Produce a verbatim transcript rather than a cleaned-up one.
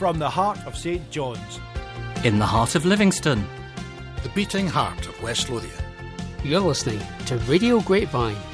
from the heart of St John's. In the heart of Livingston. The beating heart of West Lothian. You're listening to Radio Grapevine.